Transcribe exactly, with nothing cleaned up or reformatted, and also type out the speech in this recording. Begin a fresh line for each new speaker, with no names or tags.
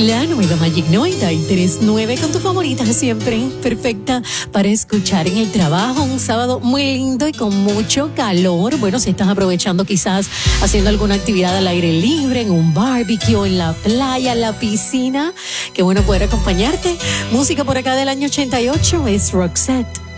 La nueva Magic noventa y tres punto nueve con tu favorita siempre perfecta para escuchar en el trabajo. Un sábado muy lindo y con mucho calor. Bueno, si estás aprovechando quizás haciendo alguna actividad al aire libre, en un barbecue, en la playa, en la piscina. Qué bueno poder acompañarte. Música por acá del año ochenta y ocho es Roxette.